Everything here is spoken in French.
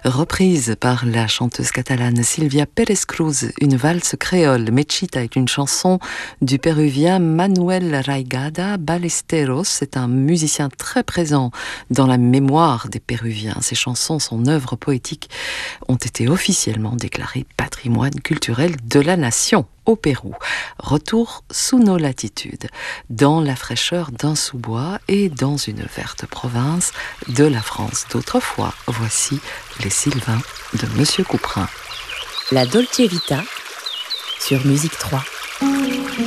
reprise par la chanteuse catalane Silvia Pérez Cruz, une valse créole. Mechita est une chanson du péruvien Manuel Raigada Ballesteros. C'est un musicien très présent dans la mémoire des Péruviens. Ses chansons, son œuvre poétique, ont été officiellement déclarées patrimoine culturel de la nation. Au Pérou, retour sous nos latitudes, dans la fraîcheur d'un sous-bois et dans une verte province de la France d'autrefois. Voici les Sylvains de Monsieur Couperin. La Dolce Vita sur Musique 3.